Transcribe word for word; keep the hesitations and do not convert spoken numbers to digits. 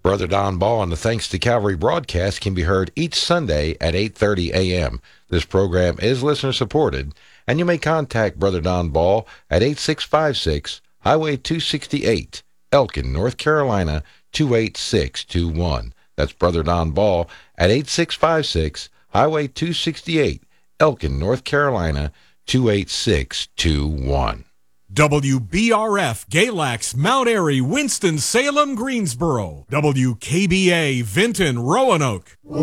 Brother Don Ball and the Thanks to Calvary broadcast can be heard each Sunday at eight thirty a.m. This program is listener-supported, and you may contact Brother Don Ball at eight six five six Highway two sixty-eight, Elkin, North Carolina, two eight six two one. That's Brother Don Ball at eight six five six Highway two sixty-eight, Elkin, North Carolina, two eight six two one. W B R F, Galax, Mount Airy, Winston-Salem, Greensboro. W K B A, Vinton, Roanoke.